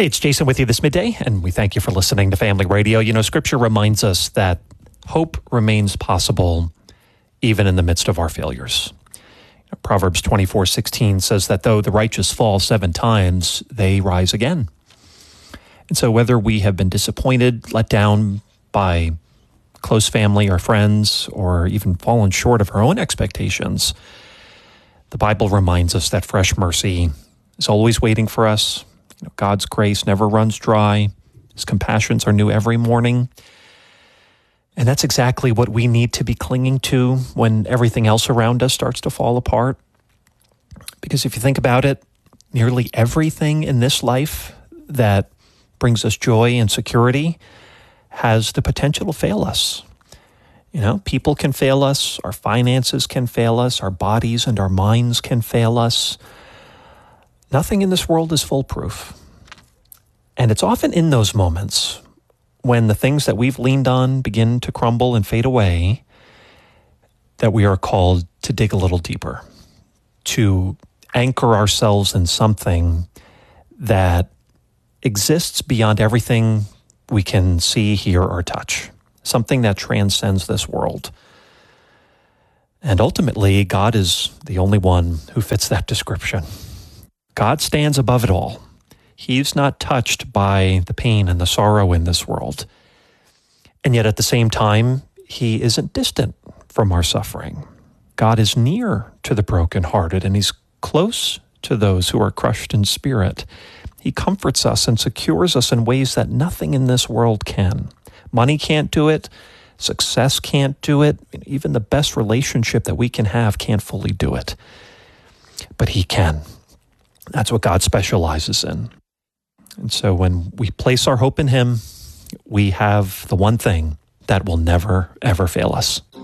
Hey, it's Jason with you this midday, and we thank you for listening to Family Radio. You know, Scripture reminds us that hope remains possible even in the midst of our failures. Proverbs 24:16 says that though the righteous fall 7 times, they rise again. And so whether we have been disappointed, let down by close family or friends, or even fallen short of our own expectations, the Bible reminds us that fresh mercy is always waiting for us. You know, God's grace never runs dry. His compassions are new every morning. And that's exactly what we need to be clinging to when everything else around us starts to fall apart. Because if you think about it, nearly everything in this life that brings us joy and security has the potential to fail us. You know, people can fail us, our finances can fail us, our bodies and our minds can fail us. Nothing in this world is foolproof. And it's often in those moments when the things that we've leaned on begin to crumble and fade away that we are called to dig a little deeper, to anchor ourselves in something that exists beyond everything we can see, hear, or touch, something that transcends this world. And ultimately, God is the only one who fits that description. God stands above it all. He's not touched by the pain and the sorrow in this world. And yet at the same time, he isn't distant from our suffering. God is near to the brokenhearted, and he's close to those who are crushed in spirit. He comforts us and secures us in ways that nothing in this world can. Money can't do it. Success can't do it. Even the best relationship that we can have can't fully do it. But he can. That's what God specializes in. And so when we place our hope in him, we have the one thing that will never, ever fail us.